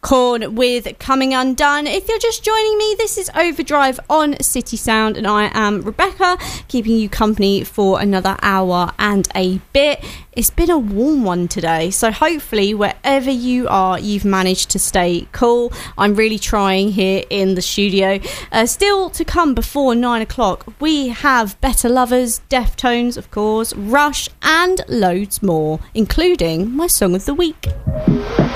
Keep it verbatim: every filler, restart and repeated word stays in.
Korn with Coming Undone. If you're just joining me, this is Overdrive on City Sound, and I am Rebecca, keeping you company for another hour and a bit. It's been a warm one today, so hopefully wherever you are, you've managed to stay cool. I'm really trying here in the studio. Uh, still to come before nine o'clock, we have Better Lovers, Deftones, of course, Rush, and loads more, including my Song of the Week.